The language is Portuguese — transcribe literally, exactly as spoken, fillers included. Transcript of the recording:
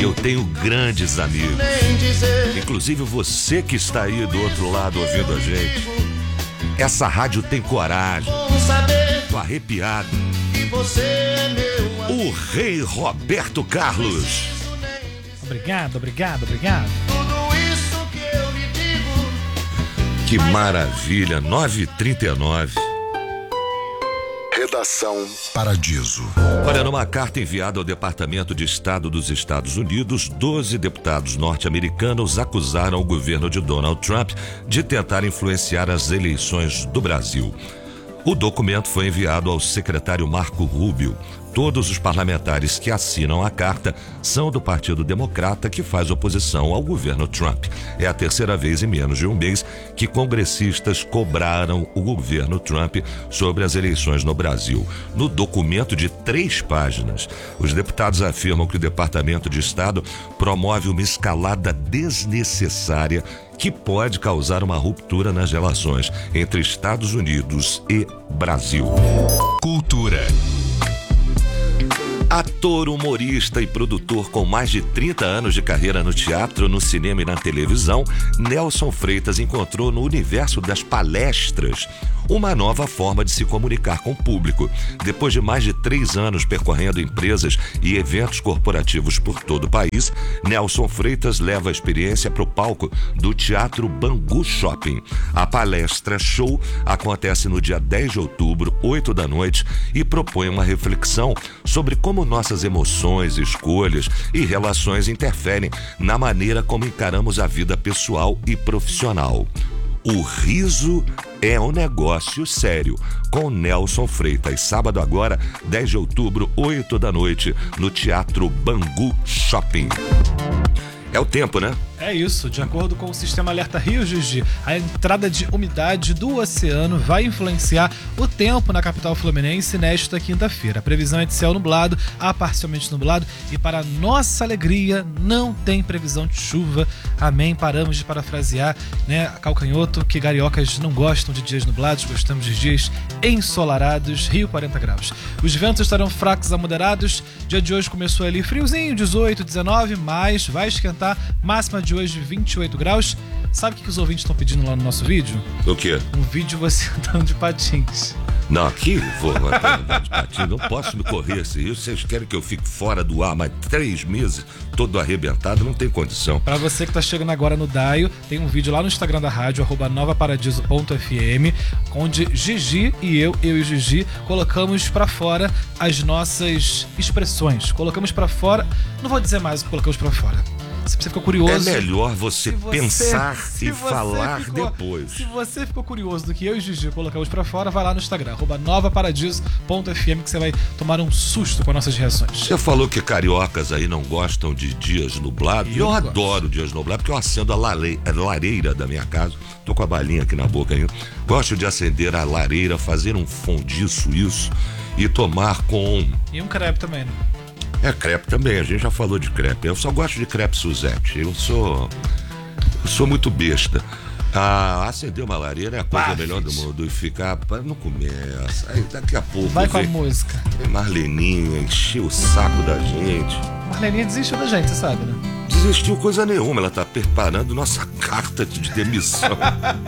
Eu tenho grandes amigos. Inclusive você que está aí do outro lado ouvindo a gente. Essa rádio tem coragem. Tô arrepiado. O rei Roberto Carlos. Obrigado, obrigado, obrigado. Que maravilha, nove e trinta e nove. Redação Paradiso. Olha, numa carta enviada ao Departamento de Estado dos Estados Unidos, doze deputados norte-americanos acusaram o governo de Donald Trump de tentar influenciar as eleições do Brasil. O documento foi enviado ao secretário Marco Rubio. Todos os parlamentares que assinam a carta são do Partido Democrata, que faz oposição ao governo Trump. É a terceira vez em menos de um mês que congressistas cobraram o governo Trump sobre as eleições no Brasil. No documento de três páginas, os deputados afirmam que o Departamento de Estado promove uma escalada desnecessária que pode causar uma ruptura nas relações entre Estados Unidos e Brasil. Cultura. Ator, humorista e produtor com mais de trinta anos de carreira no teatro, no cinema e na televisão, Nelson Freitas encontrou no universo das palestras uma nova forma de se comunicar com o público. Depois de mais de três anos percorrendo empresas e eventos corporativos por todo o país, Nelson Freitas leva a experiência para o palco do Teatro Bangu Shopping. A palestra show acontece no dia dez de outubro, oito da noite, e propõe uma reflexão sobre como nossas emoções, escolhas e relações interferem na maneira como encaramos a vida pessoal e profissional. O riso é um negócio sério, com Nelson Freitas, sábado agora, dez de outubro, oito da noite, no Teatro Bangu Shopping. É o tempo, né? É isso, de acordo com o Sistema Alerta Rio Gigi, a entrada de umidade do oceano vai influenciar o tempo na capital fluminense nesta quinta-feira. A previsão é de céu nublado a parcialmente nublado e, para nossa alegria, não tem previsão de chuva. Amém. Paramos de parafrasear, né, Calcanhoto, que cariocas não gostam de dias nublados, gostamos de dias ensolarados. Rio, quarenta graus. Os ventos estarão fracos a moderados. Dia de hoje começou ali friozinho, dezoito, dezenove, mas vai esquentar. Máxima de hoje vinte e oito graus. Sabe o que os ouvintes estão pedindo lá no nosso vídeo? O quê? Um vídeo você andando de patins. Não, aqui vou andar de patins, não posso me correr esse risco. Vocês querem que eu fique fora do ar mais três meses, todo arrebentado? Não tem condição. Pra você que tá chegando agora no Daio, tem um vídeo lá no Instagram da rádio, arroba novaparadiso ponto f m, onde Gigi e eu, eu e Gigi, colocamos pra fora as nossas expressões. Colocamos pra fora, não vou dizer mais o que colocamos pra fora. Se você ficou curioso... É melhor você, você pensar e falar ficou, depois. Se você ficou curioso do que eu e Gigi colocamos pra fora, vai lá no Instagram, arroba novaparadiso ponto f m, que você vai tomar um susto com as nossas reações. Você falou que cariocas aí não gostam de dias nublados. Eu, eu adoro dias nublados, porque eu acendo a, lare... a lareira da minha casa. Tô com a balinha aqui na boca ainda. Gosto de acender a lareira, fazer um fondue suíço e tomar com... E um crepe também, né? É, crepe também, a gente já falou de crepe. Eu só gosto de crepe Suzette. Eu sou. Eu sou muito besta. Ah, acender uma lareira é a coisa bah, melhor do mundo. E ficar. Não começa. Aí daqui a pouco. Vai com a música. Vem Marleninha, encheu o saco da gente. Marleninha desistiu da gente, você sabe, né? Desistiu coisa nenhuma. Ela tá preparando nossa carta de demissão.